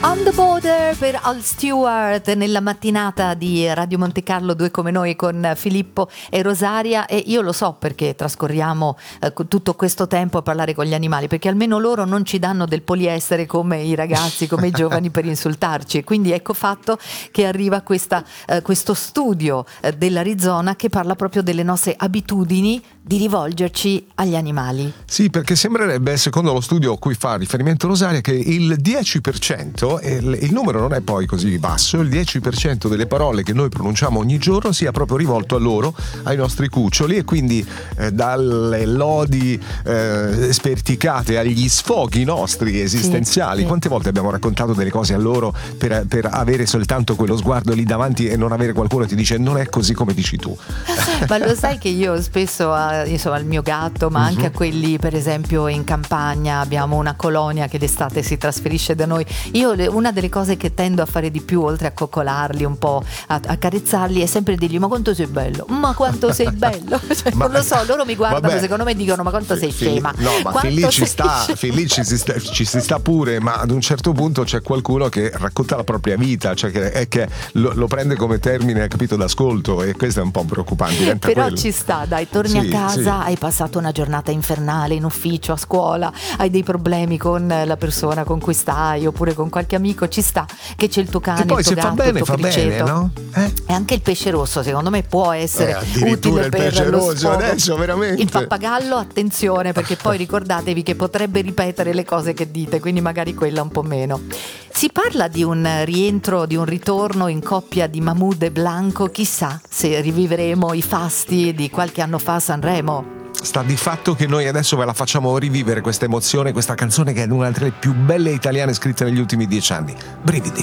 On the Border per Al Stewart nella mattinata di Radio Monte Carlo, due come noi, con Filippo e Rosaria. E io lo so perché trascorriamo tutto questo tempo a parlare con gli animali, perché almeno loro non ci danno del poliestere come i ragazzi, come i giovani, per insultarci. E quindi ecco fatto che arriva questo studio dell'Arizona che parla proprio delle nostre abitudini di rivolgerci agli animali. Sì, perché sembrerebbe, secondo lo studio a cui fa riferimento Rosaria, che il 10%, e il numero non è poi così basso, il 10% delle parole che noi pronunciamo ogni giorno sia proprio rivolto a loro, ai nostri cuccioli, e quindi dalle lodi sperticate agli sfoghi nostri esistenziali. Sì. Quante volte abbiamo raccontato delle cose a loro per avere soltanto quello sguardo lì davanti e non avere qualcuno che ti dice non è così come dici tu. Ma lo sai che io spesso al mio gatto, ma anche a quelli, per esempio in campagna abbiamo una colonia che d'estate si trasferisce da noi, io una delle cose che tendo a fare di più, oltre a coccolarli un po', a carezzarli, è sempre dirgli ma quanto sei bello, ma quanto sei bello, cioè, non lo so, loro mi guardano, vabbè, secondo me dicono ma quanto sei scema. No, ma fin lì ci si sta pure, ma ad un certo punto c'è qualcuno che racconta la propria vita, cioè che lo prende come termine, capito, d'ascolto, e questo è un po' preoccupante. Però quello. Ci sta, dai, torni a casa, hai passato una giornata infernale in ufficio, a scuola, hai dei problemi con la persona con cui stai oppure con qualche amico, ci sta che c'è il tuo cane, e poi il tuo se gatto, fa bene, il tuo criceto, no? E anche il pesce rosso secondo me può essere utile il per pesce lo rosso sfogo. adesso veramente. Il pappagallo, attenzione, perché poi ricordatevi che potrebbe ripetere le cose che dite, quindi magari quella un po' meno. Si parla di un rientro, di un ritorno in coppia di Mahmood e Blanco, chissà se rivivremo i fasti di qualche anno fa a Sanremo. Sta di fatto che noi adesso ve la facciamo rivivere questa emozione, questa canzone che è una delle più belle italiane scritte negli ultimi 10 anni. Brividi.